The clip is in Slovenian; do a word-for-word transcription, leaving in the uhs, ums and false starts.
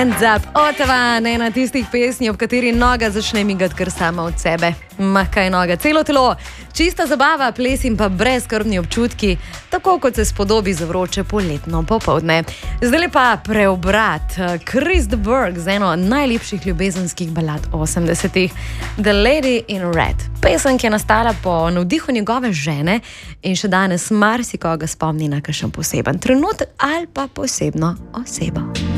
Hands up, Ottawa, ena tistih pesmi, ob kateri noga začne migati kar sama od sebe. Ma kaj noga, celo telo, čista zabava, ples in pa brezskrbni občutki, tako kot se spodobi za vroče poletno popoldne. Zdaj pa preobrat, Chris de Burgh z eno najlepših ljubezenskih balad osemdesetih, The Lady in Red. Pesem, ki je nastala po navdihu njegove žene in še danes marsikoga spomni na kakšen poseben trenutek ali pa posebno osebo.